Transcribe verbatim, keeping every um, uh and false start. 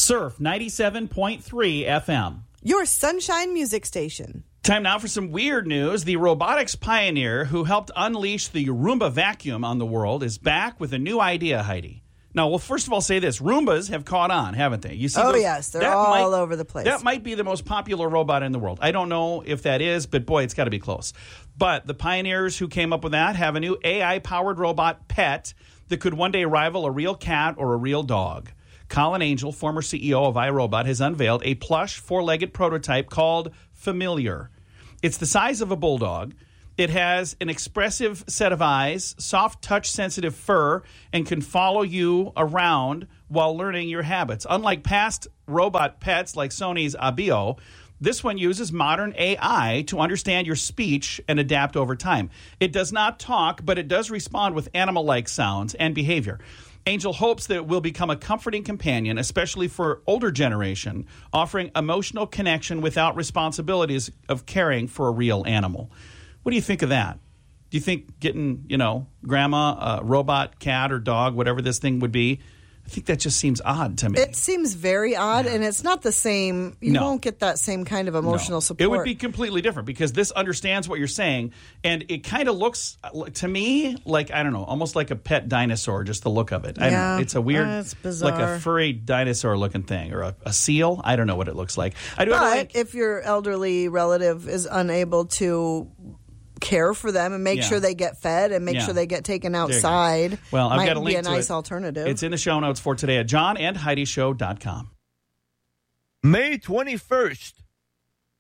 Surf ninety-seven point three F M. Your Sunshine Music Station. Time now for some weird news. The robotics pioneer who helped unleash the Roomba vacuum on the world is back with a new idea, Heidi. Now, we'll first of all say this. Roombas have caught on, haven't they? You see oh, those, yes. They're all might, over the place. That might be the most popular robot in the world. I don't know if that is, but boy, it's got to be close. But the pioneers who came up with that have a new A I-powered robot pet that could one day rival a real cat or a real dog. Colin Angel, former C E O of iRobot, has unveiled a plush four-legged prototype called Familiar. It's the size of a bulldog. It has an expressive set of eyes, soft touch-sensitive fur, and can follow you around while learning your habits. Unlike past robot pets like Sony's Abio, this one uses modern A I to understand your speech and adapt over time. It does not talk, but it does respond with animal-like sounds and behavior. Angel hopes that it will become a comforting companion, especially for older generation, offering emotional connection without responsibilities of caring for a real animal. What do you think of that? Do you think getting, you know, grandma, a robot, cat, or dog, whatever this thing would be, I think that just seems odd to me. It seems very odd, yeah. And it's not the same. You no. won't get that same kind of emotional no. support. It would be completely different because this understands what you're saying, and it kind of looks, to me, like, I don't know, almost like a pet dinosaur, just the look of it. I yeah, don't know. It's a weird, uh, it's bizarre. Like a furry dinosaur-looking thing, or a, a seal. I don't know what it looks like. I do but like, if your elderly relative is unable to care for them and make yeah. sure they get fed and make yeah. sure they get taken outside. Well, I've might got a link be a to nice it. alternative. It's in the show notes for today at john and heidi show dot com. May twenty-first